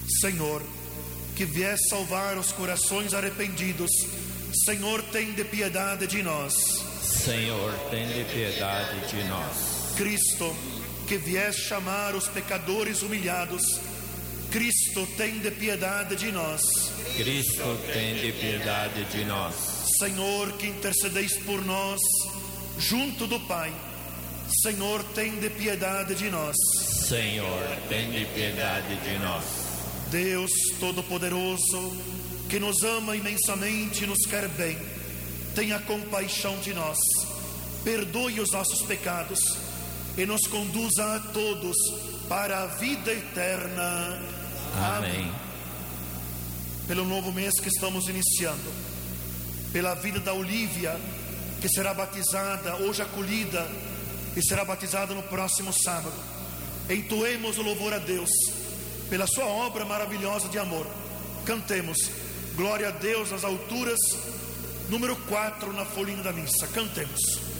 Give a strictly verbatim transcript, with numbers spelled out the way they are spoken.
Senhor, que viesse salvar os corações arrependidos, Senhor, tem de piedade de nós. Senhor, tem de piedade de nós. Cristo, que viesse chamar os pecadores humilhados, Cristo, tem de piedade de nós. Cristo, tem de piedade de nós. Senhor, que intercedeis por nós junto do Pai, Senhor, tem de piedade de nós. Senhor, tem de piedade de nós. Deus Todo-Poderoso, que nos ama imensamente e nos quer bem, tenha compaixão de nós, perdoe os nossos pecados e nos conduza a todos para a vida eterna. Amém. Amém. Pelo novo mês que estamos iniciando, pela vida da Olívia, que será batizada, hoje acolhida, e será batizada no próximo sábado, entoemos o louvor a Deus pela sua obra maravilhosa de amor. Cantemos glória a Deus nas alturas, número quatro na folhinha da missa. Cantemos.